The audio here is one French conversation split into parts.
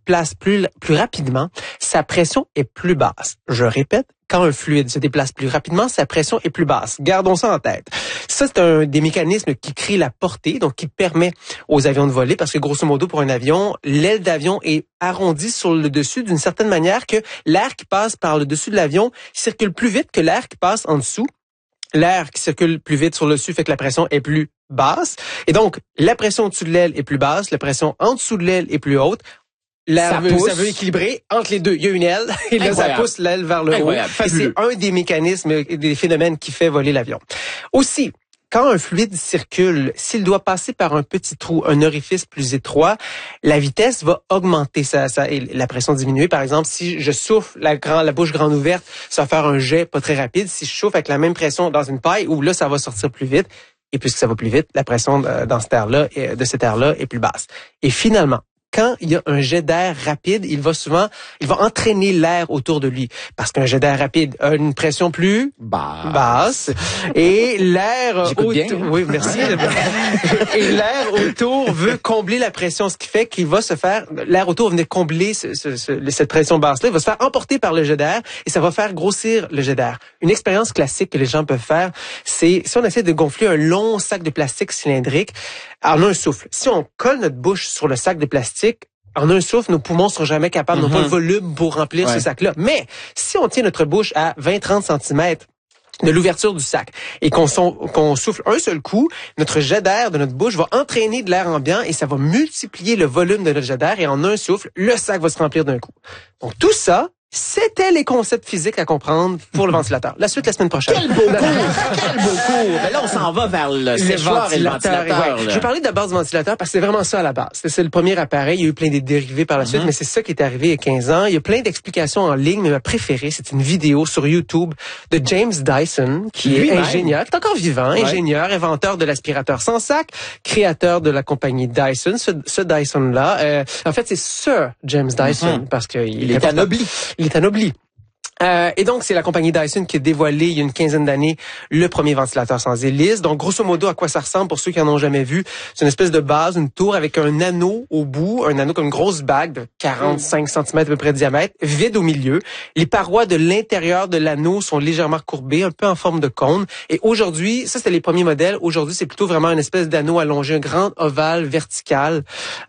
déplace plus rapidement, sa pression est plus basse. Je répète, quand un fluide se déplace plus rapidement, sa pression est plus basse. Gardons ça en tête. Ça, c'est un des mécanismes qui crée la portée, donc qui permet aux avions de voler, parce que grosso modo, pour un avion, l'aile d'avion est arrondie sur le dessus d'une certaine manière que l'air qui passe par le dessus de l'avion circule plus vite que l'air qui passe en dessous. L'air qui circule plus vite sur le dessus fait que la pression est plus basse. Et donc, la pression au-dessus de l'aile est plus basse, la pression en dessous de l'aile est plus haute. Ça veut équilibrer entre les deux. Il y a une aile et là, ça pousse l'aile vers le haut. Et c'est un des mécanismes, des phénomènes qui fait voler l'avion. Aussi, quand un fluide circule, s'il doit passer par un petit trou, un orifice plus étroit, la vitesse va augmenter, et la pression diminuer. Par exemple, si je souffle la bouche grande ouverte, ça va faire un jet pas très rapide. Si je chauffe avec la même pression dans une paille, où là, ça va sortir plus vite. Et puisque ça va plus vite, la pression dans cet air-là, de cet air-là est plus basse. Et finalement, quand il y a un jet d'air rapide, il va entraîner l'air autour de lui. Parce qu'un jet d'air rapide a une pression plus basse. Et l'air autour, oui, merci. Et l'air autour veut combler la pression, ce qui fait qu'il va l'air autour venait combler cette pression basse-là. Il va se faire emporter par le jet d'air et ça va faire grossir le jet d'air. Une expérience classique que les gens peuvent faire, c'est si on essaie de gonfler un long sac de plastique cylindrique en un souffle. Si on colle notre bouche sur le sac de plastique, en un souffle, nos poumons seront jamais capables, n'ont pas le volume pour remplir ce sac-là. Mais si on tient notre bouche à 20-30 cm de l'ouverture du sac et qu'on souffle un seul coup, notre jet d'air de notre bouche va entraîner de l'air ambiant et ça va multiplier le volume de notre jet d'air et en un souffle, le sac va se remplir d'un coup. Donc tout ça, c'était les concepts physiques à comprendre pour le ventilateur. La suite la semaine prochaine. Quel beau cours! Quel beau cours! Mais là, on s'en va vers le séchoir et le ventilateur. Ouais. Je vais parler d'abord du ventilateur parce que c'est vraiment ça à la base. C'est le premier appareil. Il y a eu plein de dérivés par la suite, mais c'est ça qui est arrivé il y a 15 ans. Il y a plein d'explications en ligne, mais ma préférée, c'est une vidéo sur YouTube de James Dyson, qui est ingénieur, qui est encore vivant, ingénieur, inventeur de l'aspirateur sans sac, créateur de la compagnie Dyson. Ce Dyson-là, en fait, c'est Sir James Dyson parce qu'il est anobli. Il est anobli. Et donc, c'est la compagnie Dyson qui a dévoilé il y a une quinzaine d'années le premier ventilateur sans hélice. Donc, grosso modo, à quoi ça ressemble pour ceux qui en ont jamais vu? C'est une espèce de base, une tour avec un anneau au bout, un anneau comme une grosse bague de 45 cm à peu près de diamètre, vide au milieu. Les parois de l'intérieur de l'anneau sont légèrement courbées, un peu en forme de cône. Et aujourd'hui, ça c'était les premiers modèles. Aujourd'hui, c'est plutôt vraiment une espèce d'anneau allongé, un grand ovale vertical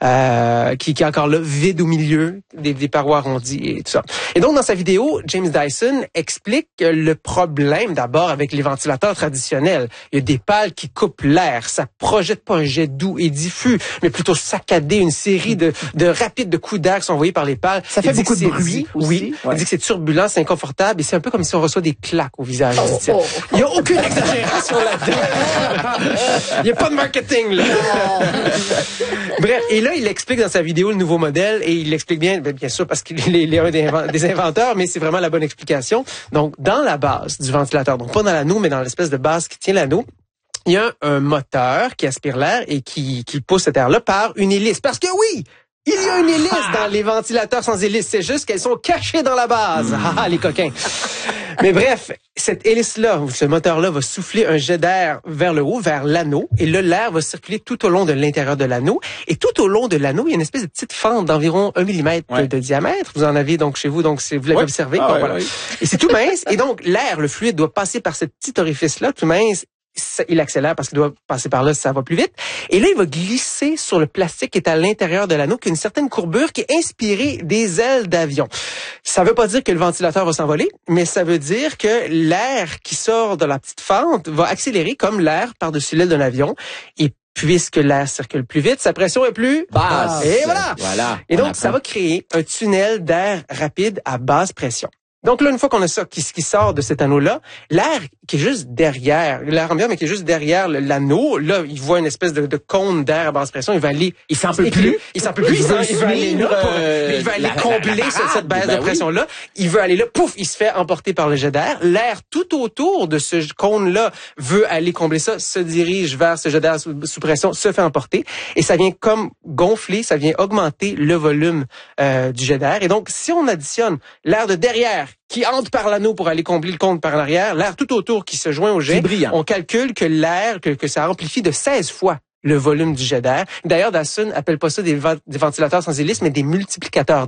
qui est encore là, vide au milieu, des parois arrondies et tout ça. Et donc, dans sa vidéo, James Dyson explique le problème d'abord avec les ventilateurs traditionnels. Il y a des pales qui coupent l'air. Ça projette pas un jet doux et diffus, mais plutôt saccadé, une série de rapides de coups d'air qui sont envoyés par les pales. Ça fait beaucoup de bruit aussi. Oui. Il dit que c'est turbulent, c'est inconfortable et c'est un peu comme si on reçoit des claques au visage. Il n'y a aucune exagération là-dedans. Il n'y a pas de marketing, là. Bref, et là, il explique dans sa vidéo le nouveau modèle et il l'explique bien sûr, parce qu'il est un des inventeurs, mais c'est vraiment la bonne explication. Donc, dans la base du ventilateur, donc pas dans l'anneau, mais dans l'espèce de base qui tient l'anneau, il y a un moteur qui aspire l'air et qui pousse cet air-là par une hélice. Parce que oui, il y a une hélice dans les ventilateurs sans hélice. C'est juste qu'elles sont cachées dans la base. Les coquins. Mais bref, cette hélice-là, ce moteur-là va souffler un jet d'air vers le haut, vers l'anneau. Et là, l'air va circuler tout au long de l'intérieur de l'anneau. Et tout au long de l'anneau, il y a une espèce de petite fente d'environ 1 mm de diamètre. Vous en avez donc chez vous, donc vous l'avez observé. Voilà. Et c'est tout mince. Et donc, l'air, le fluide doit passer par ce petit orifice-là, tout mince. Il accélère parce qu'il doit passer par là, ça va plus vite. Et là, il va glisser sur le plastique qui est à l'intérieur de l'anneau, qui a une certaine courbure qui est inspirée des ailes d'avion. Ça veut pas dire que le ventilateur va s'envoler, mais ça veut dire que l'air qui sort de la petite fente va accélérer comme l'air par-dessus l'aile d'un avion. Et puisque l'air circule plus vite, sa pression est plus basse. Et voilà. Et donc, ça va créer un tunnel d'air rapide à basse pression. Donc là, une fois qu'on a ça qui sort de cet anneau-là, l'air qui est juste derrière, l'air ambiant, mais qui est juste derrière l'anneau, là, il voit une espèce de cône d'air à basse pression, il va aller... Il s'en peut plus. Il va aller là, il va aller combler cette baisse de pression-là. Il veut aller là, pouf, il se fait emporter par le jet d'air. L'air tout autour de ce cône-là veut aller combler ça, se dirige vers ce jet d'air sous pression, se fait emporter. Et ça vient comme gonfler, ça vient augmenter le volume du jet d'air. Et donc, si on additionne l'air de derrière, qui entre par l'anneau pour aller combler le cône par l'arrière, l'air tout autour qui se joint au jet, on calcule que l'air, que ça amplifie de 16 fois le volume du jet d'air. D'ailleurs, Dyson appelle pas ça des ventilateurs sans hélice, mais des multiplicateurs